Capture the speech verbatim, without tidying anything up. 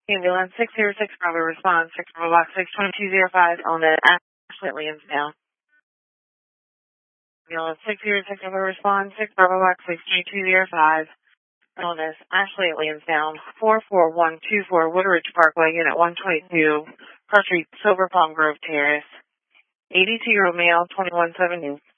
Ambulance six zero six Bravo response, six Bravo Box six two two zero five on the Ashley Lansdowne. Ambulance six zero six Bravo response, six Bravo Box six two two zero five on this Ashley Lansdowne, four four one two four Woodridge Parkway, Unit one twenty-two, Cross Street, Silver Palm Grove Terrace. eighty-two-year-old male, twenty-one seventy.